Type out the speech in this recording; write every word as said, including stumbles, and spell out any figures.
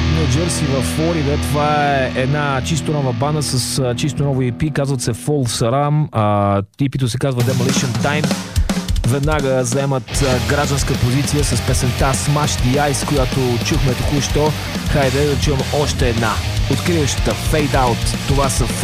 Ню Джерси в Флорида. Това е една чисто нова банда с а, чисто ново и пи. Казват се False Alarm. А, типито се казва Demolition Time. Веднага заемат а, гражданска позиция с песента Smash the Ice, която чухме току-що. Хайде да чуем още една. Откриващата Fade Out. Това са